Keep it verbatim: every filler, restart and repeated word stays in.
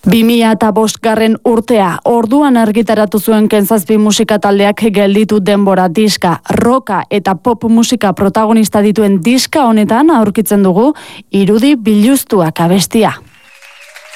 bi mila bostgarren urtea, orduan argitaratu zuen Kentzazpi musika taldeak gelditu denbora diska, roka eta pop musika protagonista dituen diska honetan aurkitzen dugu irudi biluztuak abestia.